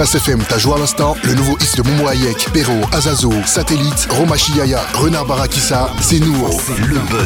Trace FM t'a joué à l'instant le nouveau hit de Momo Hayek, Perro, Azazo, Satellite, Roma Chiaya, Renard Barakissa, c'est nous. C'est le buzz.